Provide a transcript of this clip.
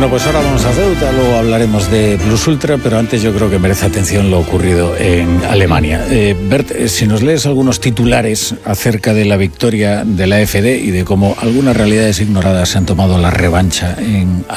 Bueno, pues ahora vamos a Ceuta, luego hablaremos de Plus Ultra, pero antes yo creo que merece atención lo ocurrido en Alemania. Bert, si nos lees algunos titulares acerca de la victoria de la AfD y de cómo algunas realidades ignoradas se han tomado la revancha en